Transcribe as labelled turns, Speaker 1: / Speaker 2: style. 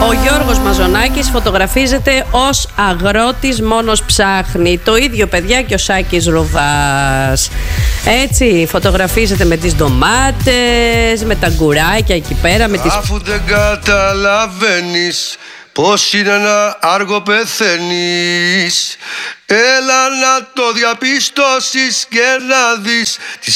Speaker 1: Ο Γιώργος Μαζονάκης φωτογραφίζεται ως αγρότης, μόνος ψάχνει. Το ίδιο, παιδιά, και ο Σάκης Ρουβάς. Έτσι φωτογραφίζεται με τις ντομάτες, με τα γκουράκια εκεί πέρα, με τις...
Speaker 2: Αφού δεν καταλαβαίνεις πως είναι ένα άργο πεθαίνεις, έλα να το διαπιστώσεις και να δεις τις